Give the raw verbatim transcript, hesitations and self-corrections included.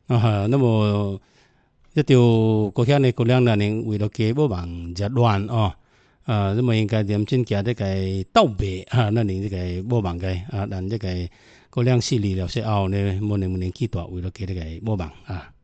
啊，那么一条国乡的国两人为了给不忙就乱哦。啊，那么应该点真假这个倒背啊，那你这个不忙嘅啊，但这个国两势力了之后呢，冇能冇能几大为了给这个不忙啊。